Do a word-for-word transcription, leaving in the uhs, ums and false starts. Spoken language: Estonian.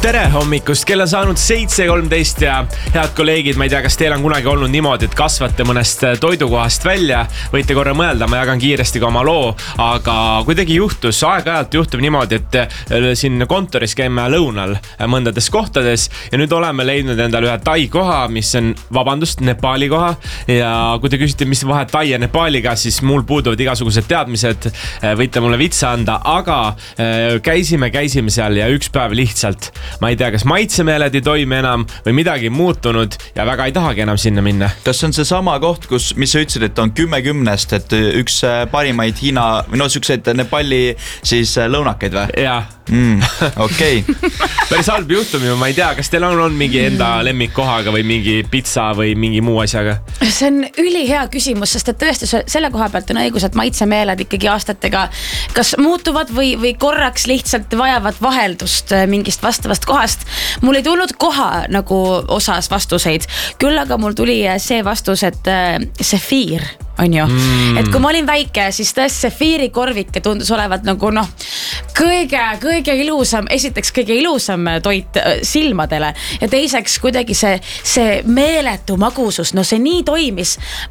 Tere hommikust, kell on saanud seitse kolmteist ja head kolleegid, ma ei tea, kas teil on kunagi olnud niimoodi, et kasvate mõnest toidukohast välja, võite korra mõelda, ma jagan kiiresti ka oma loo, aga kuidagi juhtus, aeg-ajalt juhtub niimoodi, et siin kontoris käime lõunal mõndades kohtades ja nüüd oleme leidnud endale ühe tai koha, mis on, vabandust, Nepali koha ja kui te küsite, mis vahe tai ja Nepaliga, siis mul puuduvad igasugused teadmised, võite mulle vitsa anda, aga käisime, käisime seal ja üks päev lihtsalt ma ei tea, kas maitsemeeled ei toimi enam või midagi muutunud ja väga ei tahagi enam sinna minna. Kas on see sama koht, kus, mis sa ütlesid, et on kümme kümnest, et üks parimaid Hiina, või no sükseid Nepali siis lõunakaid või? Jaa. Mm, okei. Okay. Päris halb juhtum ju, ma ei tea, kas teil on olnud mingi enda lemmikkohaga või mingi pizza või mingi muu asjaga? See on ülihea küsimus, sest et tõesti selle koha pealt on õigus, et maitsemeeled ikkagi aastatega kas muutuvad või, või korraks lihtsalt vajavad vaheldust mingist vastavast kohast. Mul ei tulnud koha nagu osas vastuseid, küll aga mul tuli see vastus, et sefiir on ju, mm. et kui ma olin väike, siis tõesti sefiiri korvike tundus olevat nagu noh, kõige, kõige ilusam, esiteks kõige ilusam toit silmadele ja teiseks kuidagi see, see meeletu magusus, no see nii toimis.